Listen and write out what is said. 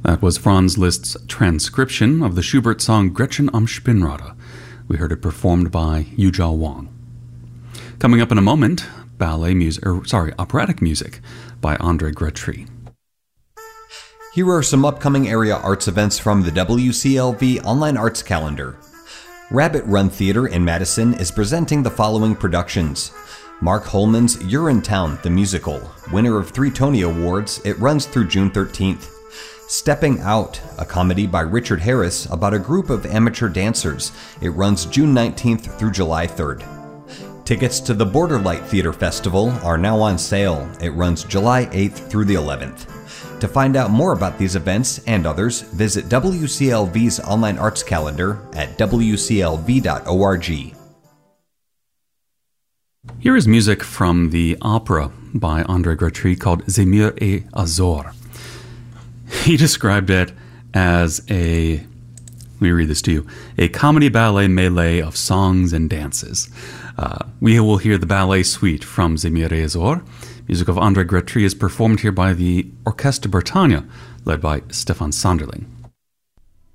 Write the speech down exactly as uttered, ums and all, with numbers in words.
That was Franz Liszt's transcription of the Schubert song Gretchen am Spinnrad. We heard it performed by Yuzhao Wang. Coming up in a moment, ballet music, or sorry, operatic music by André Gretry. Here are some upcoming area arts events from the W C L V Online Arts Calendar. Rabbit Run Theater in Madison is presenting the following productions. Mark Holman's Urinetown, the musical, winner of three Tony Awards. It runs through June thirteenth. Stepping Out, a comedy by Richard Harris about a group of amateur dancers. It runs June nineteenth through July third. Tickets to the Borderlight Theater Festival are now on sale. It runs July eighth through the eleventh. To find out more about these events and others, visit W C L V's online arts calendar at w c l v dot org. Here is music from the opera by André Gretry called Zemur et Azor. He described it as a, let me read this to you, a comedy ballet melee of songs and dances. Uh, we will hear the ballet suite from Zemur et Azor. Music of André Gretry is performed here by the Orchestre Bretagne, led by Stefan Sanderling.